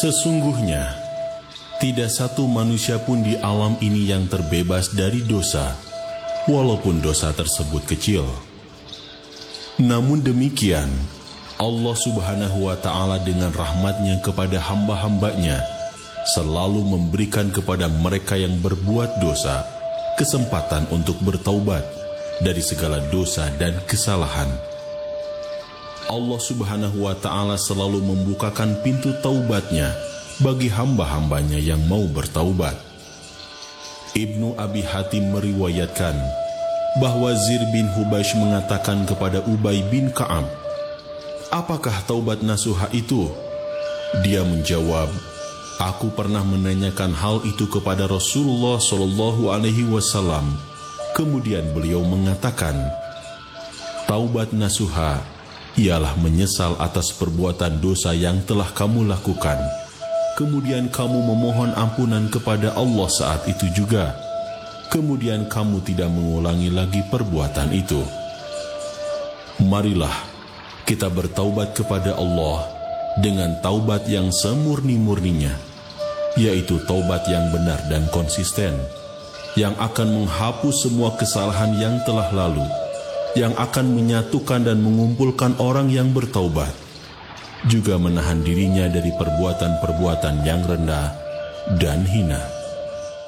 Sesungguhnya, tidak satu manusia pun di alam ini yang terbebas dari dosa, walaupun dosa tersebut kecil. Namun demikian, Allah Subhanahu wa Ta'ala dengan rahmatnya kepada hamba-hambanya selalu memberikan kepada mereka yang berbuat dosa kesempatan untuk bertaubat dari segala dosa dan kesalahan. Allah Subhanahu wa Ta'ala selalu membukakan pintu taubatnya bagi hamba-hambanya yang mau bertaubat. Ibnu Abi Hatim meriwayatkan bahwa Zir bin Hubaysh mengatakan kepada Ubay bin Ka'ab, "Apakah taubat nasuha itu?" Dia menjawab, "Aku pernah menanyakan hal itu kepada Rasulullah SAW. Kemudian beliau mengatakan, taubat nasuha ialah menyesal atas perbuatan dosa yang telah kamu lakukan. Kemudian kamu memohon ampunan kepada Allah saat itu juga. Kemudian kamu tidak mengulangi lagi perbuatan itu." Marilah kita bertaubat kepada Allah dengan taubat yang semurni-murninya, yaitu taubat yang benar dan konsisten, yang akan menghapus semua kesalahan yang telah lalu, yang akan menyatukan dan mengumpulkan orang yang bertaubat, juga menahan dirinya dari perbuatan-perbuatan yang rendah dan hina.